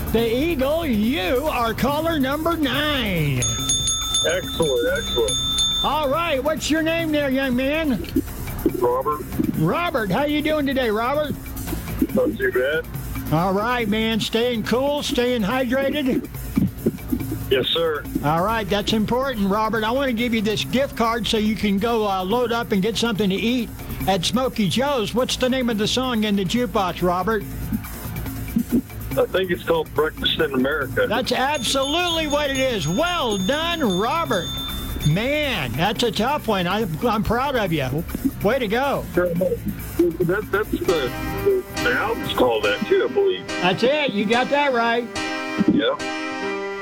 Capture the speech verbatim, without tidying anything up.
The Eagle, you are caller number nine. Excellent, excellent. All right, what's your name there, young man? Robert, Robert, how you doing today, Robert? not too bad. All right, man, staying cool, staying hydrated. Yes, sir. All right, that's important, Robert. I want to give you this gift card so you can go uh, load up and get something to eat at Smokey Joe's. What's the name of the song in the jukebox, Robert? I think it's called Breakfast in America. That's absolutely what it is. Well done, Robert. Man, that's a tough one. I, I'm proud of you. Way to go. That, that's the, the album's called that, too, I believe. That's it. You got that right. Yeah.